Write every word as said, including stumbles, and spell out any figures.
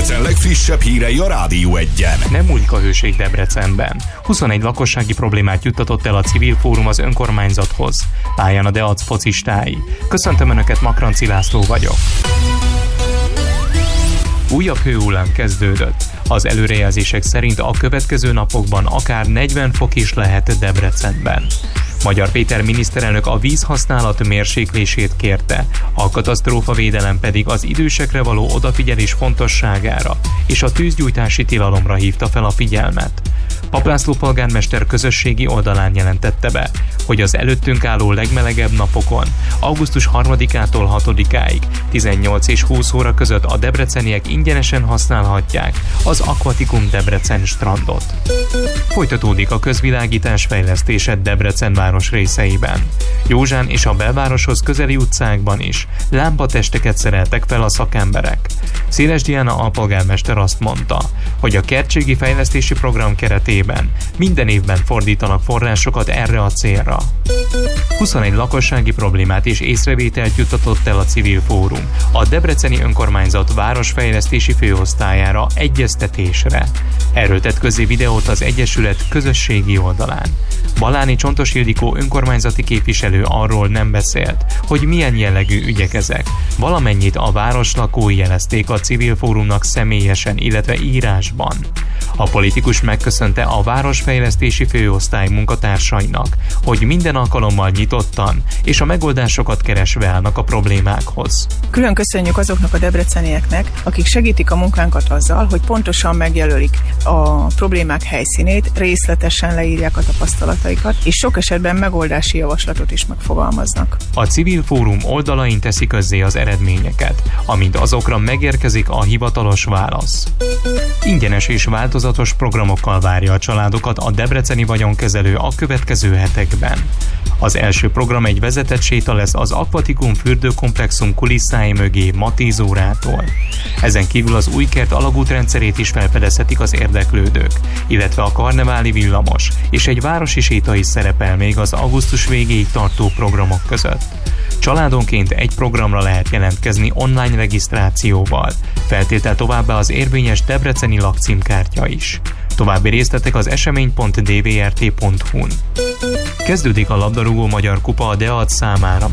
Debrecen legfrissebb hírei a Rádió Egyen. Nem múlik a hőség Debrecenben. huszonegy lakossági problémát juttatott el a Civil Fórum az önkormányzathoz. Pályán a Deac focistái. Köszöntöm Önöket, Makranci László vagyok. Újabb hőhullám kezdődött. Az előrejelzések szerint a következő napokban akár negyven fok is lehet Debrecenben. Magyar Péter miniszterelnök a vízhasználat mérséklését kérte, a katasztrófavédelem pedig az idősekre való odafigyelés fontosságára és a tűzgyújtási tilalomra hívta fel a figyelmet. Papp László polgármester közösségi oldalán jelentette be, hogy az előttünk álló legmelegebb napokon, augusztus harmadikától hatodikáig, tizennyolc és húsz óra között a debreceniek ingyenesen használhatják az Aquaticum Debrecen strandot. Folytatódik a közvilágítás fejlesztése Debrecen város részeiben. Józsán és a belvároshoz közeli utcákban is lámpatesteket szereltek fel a szakemberek. Széles Diana alpolgármester azt mondta, hogy a kertségi fejlesztési program keretében minden évben fordítanak forrásokat erre a célra. huszonegy lakossági problémát és észrevételt juttatott el a Civil Fórum a Debreceni Önkormányzat városfejlesztési főosztályára egyeztetésre. Erről tett közzé videót az Egyesület közösségi oldalán. Baláni Csontos Ildikó önkormányzati képviselő arról nem beszélt, hogy milyen jellegű ügyek ezek. Valamennyit a város lakói jelezték a Civil Fórumnak személyesen, illetve írásban. A politikus megköszönte a városfejlesztési főosztály munkatársainak, hogy minden alkalommal nyitottan és a megoldásokat keresve állnak a problémákhoz. Külön köszönjük azoknak a debrecenieknek, akik segítik a munkánkat azzal, hogy pontosan megjelölik a problémák helyszínét, részletesen leírják a tapasztalataikat, és sok esetben megoldási javaslatot is megfogalmaznak. A Civil Fórum oldalain teszi közzé az eredményeket, amint azokra megérkezik a hivatalos válasz. Ingyenes és változatos programokkal várja a családokat a debreceni vagyonkezelő a következő hetekben. Az első program egy vezetett séta lesz az Aquaticum fürdőkomplexum kulisszái mögé ma tíz órától. Ezen kívül az új kert alagútrendszerét is felfedezhetik az érdeklődők, illetve a karneváli villamos és egy városi séta is szerepel még az augusztus végéig tartó programok között. Családonként egy programra lehet jelentkezni online regisztrációval, feltétel továbbá az érvényes debreceni lakcímkártya is. További részletek az esemény pont d v r t pont hu-n. Kezdődik a labdarúgó magyar kupa a Deac számára.